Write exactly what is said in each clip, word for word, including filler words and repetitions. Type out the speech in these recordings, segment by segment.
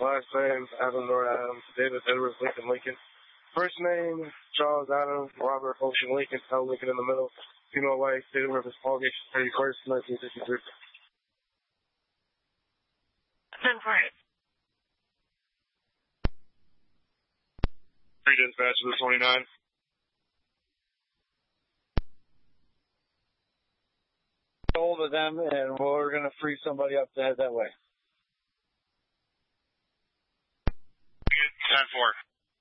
Last name, Adam Lord Adams, David Edwards Lincoln Lincoln. First name, Charles Adam, Robert Ocean Lincoln, L Lincoln in the middle. Female wife, date of birth is August thirty-first, nineteen fifty-three. ten four. Three dispatch to the twenty-nine. Hold of them, and we're going to free somebody up to head that way. ten four.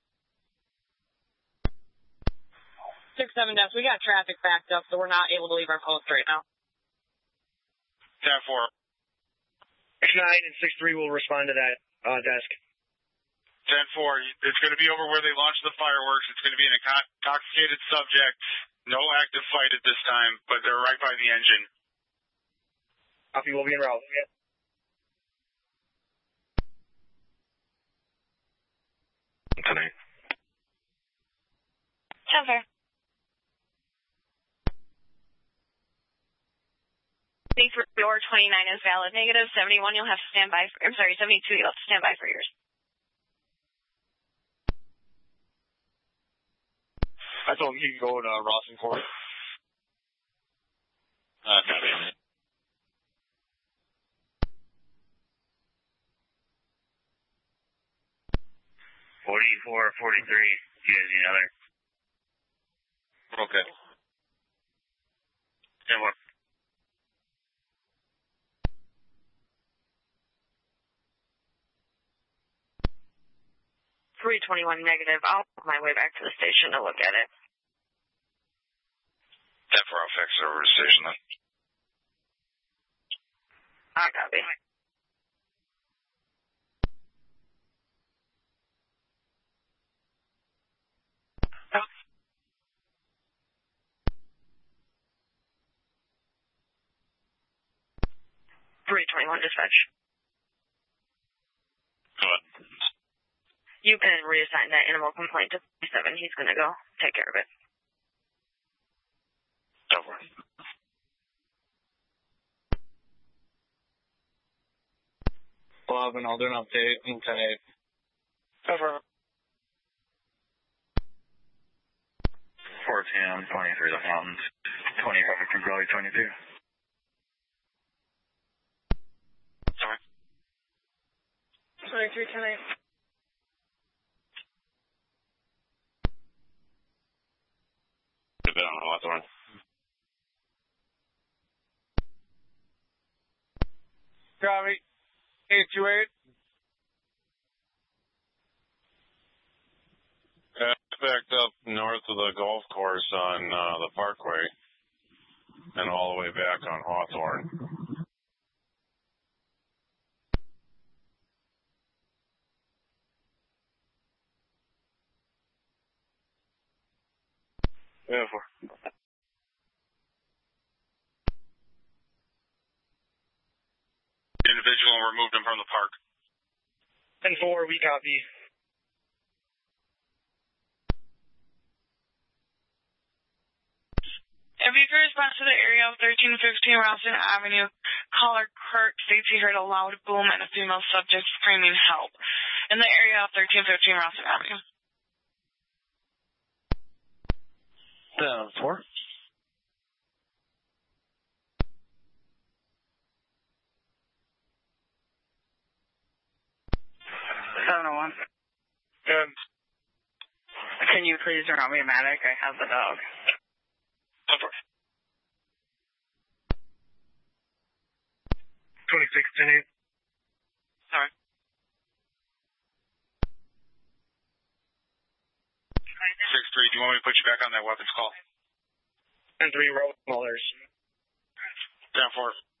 six seven deaths. We got traffic backed up, so we're not able to leave our post right now. ten four. six nine and six three will respond to that uh, desk. ten four. It's going to be over where they launched the fireworks. It's going to be an intoxicated subject. No active fight at this time, but they're right by the engine. Copy, we'll be en route. Tonight. ten four. For your twenty-nine is valid. Negative seventy-one, you'll have to stand by. For, I'm sorry, seventy-two, you'll have to stand by for yours. I told him he could go to uh, Rawson Court. Uh, copy. forty-four, forty-three. You guys need another? Okay. ten four. three twenty-one negative. I'll make my way back to the station to look at it. ten four, I'll fix it over to the station then. I copy. three twenty-one dispatch. Go ahead. You can reassign that animal complaint to seven. He's going to go take care of it. Over. eleven, I'll do an update in ten eight. Over. fourteen, I'm twenty-three, the mountains. twenty, traffic from Gully twenty-two. Sorry. twenty-three, ten eight. A bit on Hawthorne. Copy. eight two eight. Uh, backed up north of the golf course on uh, the Parkway and all the way back on Hawthorne. Yeah, four. Individual and removed him from the park. ten four, we copy. If you could respond to the area of thirteen fifteen Rawson Avenue, caller Kirk states he heard a loud boom and a female subject screaming help in the area of thirteen fifteen Rawson Avenue. ten four. seven oh one. ten. Can you please turn on me, Matic? I have the dog. Over. twenty-six, ten eight. Sorry. six three, do you want me to put you back on that weapons call? ten three, road callers. ten four.